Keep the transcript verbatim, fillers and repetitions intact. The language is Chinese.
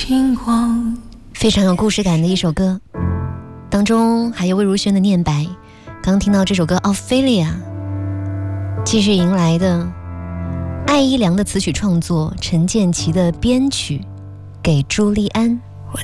星光， 非常有故事感的一首歌，当中还有魏如萱的念白。刚听到这首歌《奥菲利亚》，继续迎来的艾依良的词曲创作，陈建骐的编曲，给朱利安。